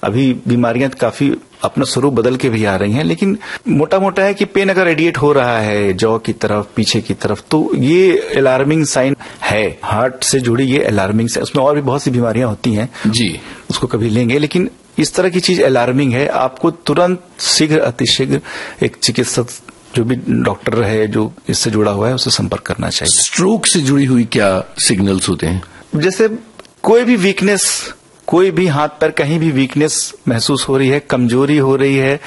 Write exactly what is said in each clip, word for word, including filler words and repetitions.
अभी बीमारियां काफी अपना स्वरूप बदल के भी आ रही हैं, लेकिन मोटा मोटा है कि पेन अगर रेडिएट हो रहा है जॉ की तरफ, पीछे की तरफ, तो ये अलार्मिंग साइन है। हार्ट से जुड़ी ये अलार्मिंग साइन, उसमें और भी बहुत सी बीमारियां होती हैं जी, उसको कभी लेंगे, लेकिन इस तरह की चीज अलार्मिंग है। आपको तुरंत शीघ्र अतिशीघ्र एक चिकित्सक जो भी डॉक्टर है जो इससे जुड़ा हुआ है उससे संपर्क करना चाहिए। स्ट्रोक से जुड़ी हुई क्या सिग्नल्स होते हैं? जैसे कोई भी वीकनेस, कोई भी हाथ पैर कहीं भी वीकनेस महसूस हो रही है, कमजोरी हो रही है,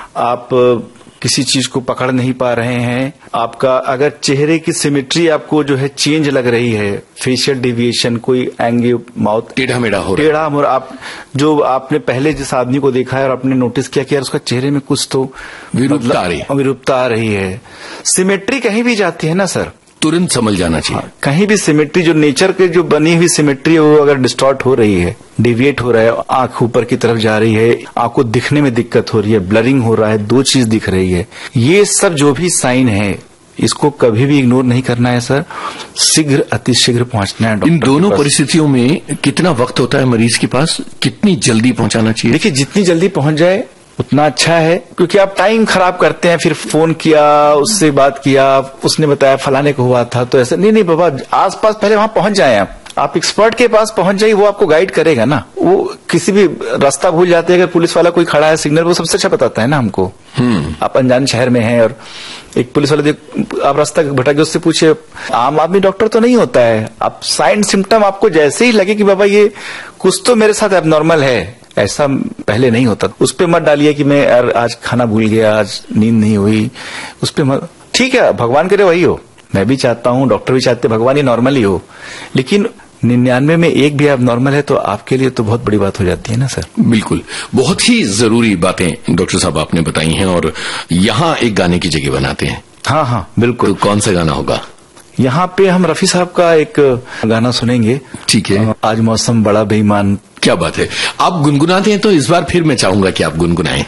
आप किसी चीज को पकड़ नहीं पा रहे हैं, आपका अगर चेहरे की सिमेट्री आपको जो है चेंज लग रही है, फेशियल डेविएशन, कोई एंगे माउथ टेढ़ा मेढ़ा हो रहा टेढ़ा हो रहा, आप जो आपने पहले जिस आदमी को देखा है और आपने नोटिस किया कि यार उसका चेहरे में कुछ तो विरूपता आ रही है, विरूपता आ रही है, सिमेट्री कहीं भी जाती है ना सर, तुरंत समझ जाना चाहिए। हाँ, कहीं भी सिमेट्री जो नेचर के जो बनी हुई सिमेट्री है वो अगर डिस्टॉर्ट हो रही है, डिविएट हो रहा है, आंख ऊपर की तरफ जा रही है, आंख को दिखने में दिक्कत हो रही है, ब्लरिंग हो रहा है, दो चीज दिख रही है, ये सब जो भी साइन है इसको कभी भी इग्नोर नहीं करना है सर, शीघ्र अतिशीघ्र पहुंचना है डॉक्टर। इन दोनों परिस्थितियों में कितना वक्त होता है मरीज के पास, कितनी जल्दी पहुंचाना चाहिए? देखिए जितनी जल्दी पहुंच जाए उतना अच्छा है, क्योंकि आप टाइम खराब करते हैं, फिर फोन किया, उससे बात किया, उसने बताया फलाने को हुआ था, तो ऐसे नहीं नहीं बाबा, आसपास पहले वहां पहुंच जाए आप आप एक्सपर्ट के पास पहुंच जाइए, वो आपको गाइड करेगा ना। वो किसी भी रास्ता भूल जाते हैं, अगर पुलिस वाला कोई खड़ा है सिग्नल, वो सबसे अच्छा बताता है ना हमको। आप अनजान शहर में हैं और एक पुलिस वाले आप रास्ता भटक गए, उससे पूछिए, आम आदमी डॉक्टर तो नहीं होता है, आप साइन सिम्टम आपको जैसे ही लगे कि बाबा ये कुछ तो मेरे साथ एबनॉर्मल है, ऐसा पहले नहीं होता, उस पे मत डालिए कि मैं यार आज खाना भूल गया, आज नींद नहीं हुई, उस पे मत, ठीक है भगवान करे वही हो, मैं भी चाहता हूं, डॉक्टर भी चाहते भगवान ही नॉर्मल ही हो, लेकिन निन्यानवे में एक भी आप नॉर्मल है तो आपके लिए तो बहुत बड़ी बात हो जाती है ना सर। बिल्कुल, बहुत ही जरूरी बातें डॉक्टर साहब आपने बताई हैं, और यहाँ एक गाने की जगह बनाते हैं। हाँ हाँ बिल्कुल। तो कौन सा गाना होगा? यहाँ पे हम रफी साहब का एक गाना सुनेंगे। ठीक है। आज मौसम बड़ा बेईमान। क्या बात है, आप गुनगुनाते हैं तो इस बार फिर मैं चाहूंगा कि आप गुनगुनाएं।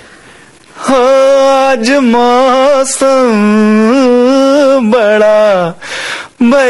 आज मौसम बड़ा